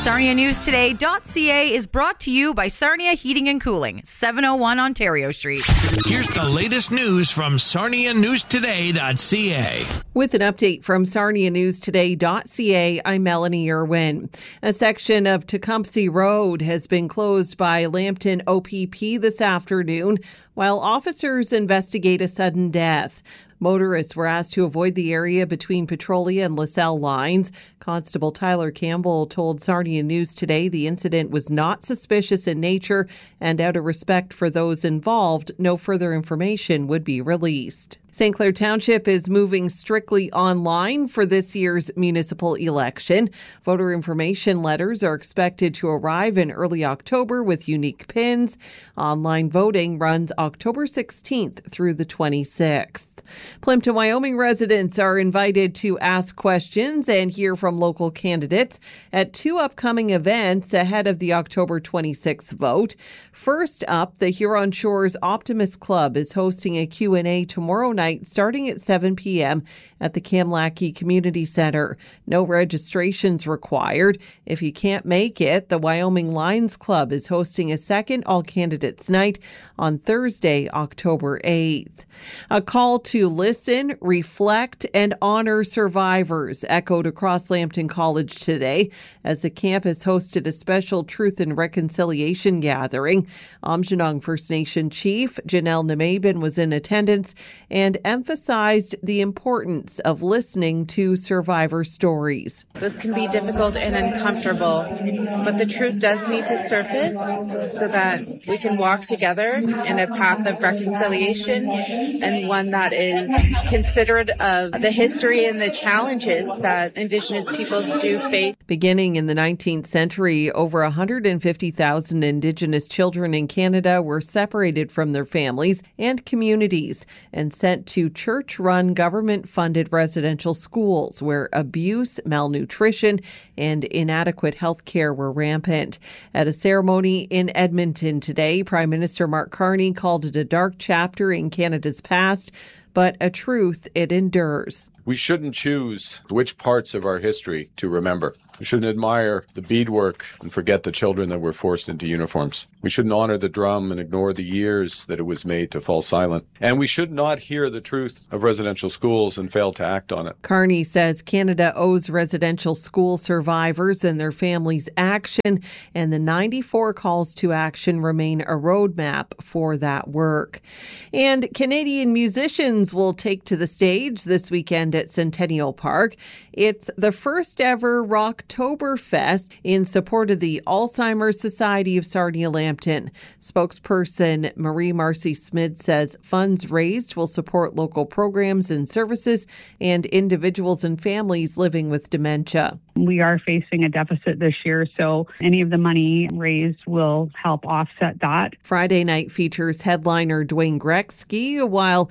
SarniaNewsToday.ca is brought to you by Sarnia Heating and Cooling, 701 Ontario Street. Here's the latest news from SarniaNewsToday.ca. With an update from SarniaNewsToday.ca, I'm Melanie Irwin. A section of Tecumseh Road has been closed by Lambton OPP this afternoon while officers investigate a sudden death. Motorists were asked to avoid the area between Petrolia and LaSalle lines. Constable Tyler Campbell told Sarnia News Today the incident was not suspicious in nature, and out of respect for those involved, no further information would be released. St. Clair Township is moving strictly online for this year's municipal election. Voter information letters are expected to arrive in early October with unique pins. Online voting runs October 16th through the 26th. Plimpton, Wyoming residents are invited to ask questions and hear from local candidates at two upcoming events ahead of the October 26th vote. First up, the Huron Shores Optimist Club is hosting a Q&A tomorrow night starting at 7 p.m. at the Kamlaki Community Center. No registrations required. If you can't make it, the Wyoming Lions Club is hosting a second all-candidates night on Thursday, October 8th. A call to listen, reflect, and honor survivors echoed across Lambton College today as the campus hosted a special Truth and Reconciliation gathering. Aamjiwnaang First Nation Chief Janelle Namaben was in attendance and emphasized the importance of listening to survivor stories. This can be difficult and uncomfortable, but the truth does need to surface so that we can walk together in a path of reconciliation and one that is considerate of the history and the challenges that Indigenous peoples do face. Beginning in the 19th century, over 150,000 Indigenous children in Canada were separated from their families and communities and sent to church-run, government-funded residential schools where abuse, malnutrition, and inadequate health care were rampant. At a ceremony in Edmonton today, Prime Minister Mark Carney called it a dark chapter in Canada's past, but a truth it endures. We shouldn't choose which parts of our history to remember. We shouldn't admire the beadwork and forget the children that were forced into uniforms. We shouldn't honor the drum and ignore the years that it was made to fall silent. And we should not hear the truth of residential schools and fail to act on it. Carney says Canada owes residential school survivors and their families action, and the 94 calls to action remain a roadmap for that work. And Canadian musicians will take to the stage this weekend at Centennial Park. It's the first ever Rocktoberfest in support of the Alzheimer's Society of Sarnia-Lambton. Spokesperson Marie Marcy Smith says funds raised will support local programs and services and individuals and families living with dementia. We are facing a deficit this year, so any of the money raised will help offset that. Friday night features headliner Dwayne Gretzky, while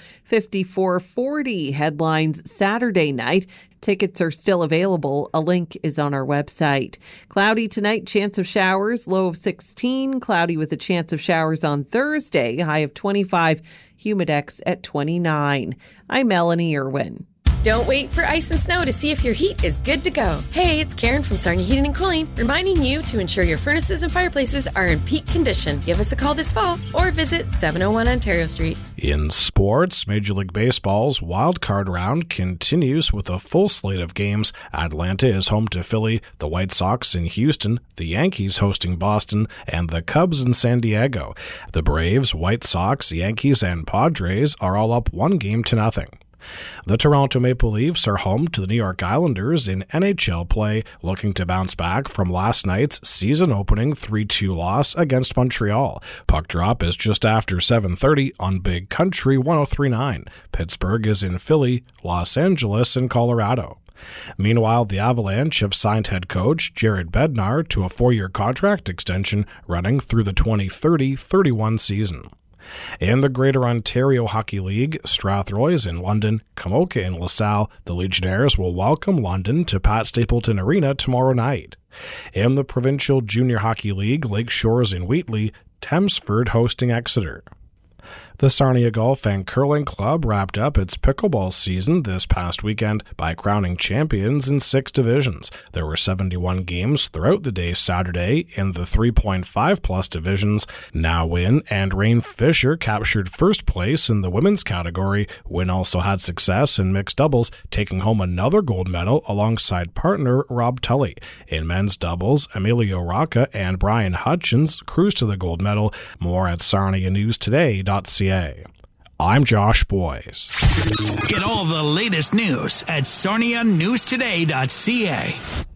5440 headlines Saturday night. Tickets are still available. A link is on our website. Cloudy tonight, chance of showers, low of 16. Cloudy with a chance of showers on Thursday, high of 25. Humidex at 29. I'm Melanie Irwin. Don't wait for ice and snow to see if your heat is good to go. Hey, it's Karen from Sarnia Heating and Cooling, reminding you to ensure your furnaces and fireplaces are in peak condition. Give us a call this fall or visit 701 Ontario Street. In sports, Major League Baseball's wild card round continues with a full slate of games. Atlanta is home to Philly, the White Sox in Houston, the Yankees hosting Boston, and the Cubs in San Diego. The Braves, White Sox, Yankees, and Padres are all up 1-0. The Toronto Maple Leafs are home to the New York Islanders in NHL play, looking to bounce back from last night's season-opening 3-2 loss against Montreal. Puck drop is just after 7:30 on Big Country 103.9. Pittsburgh is in Philly, Los Angeles in Colorado. Meanwhile, the Avalanche have signed head coach Jared Bednar to a 4-year contract extension running through the 2030-31 season. In the Greater Ontario Hockey League, Strathroy is in London, Kamoka in LaSalle. The Legionnaires will welcome London to Pat Stapleton Arena tomorrow night. In the Provincial Junior Hockey League, Lakeshore is in Wheatley, Thamesford hosting Exeter. The Sarnia Golf and Curling Club wrapped up its pickleball season this past weekend by crowning champions in 6 divisions. There were 71 games throughout the day Saturday in the 3.5+ divisions. Now Wynn and Rain Fisher captured first place in the women's category. Wynn also had success in mixed doubles, taking home another gold medal alongside partner Rob Tully. In men's doubles, Emilio Rocca and Brian Hutchins cruised to the gold medal. More at sarnianewstoday.ca. I'm Josh Boyes. Get all the latest news at sarnianewstoday.ca.